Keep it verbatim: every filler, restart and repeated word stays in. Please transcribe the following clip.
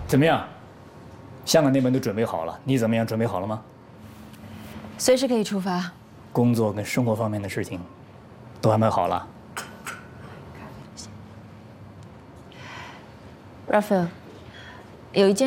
怎么样？香港那边都准备好了，你怎么样？准备好了吗？ 随时可以出发。 工作跟生活方面的事情都安排好了。 Raphael，有一件。